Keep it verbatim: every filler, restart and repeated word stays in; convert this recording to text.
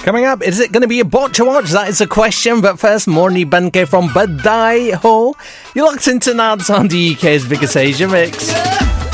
Coming up, is it going to be a bot to watch? That is the question. But first, Morni Banke from Badai Ho. You're locked into Nads on the U K's biggest Asia mix.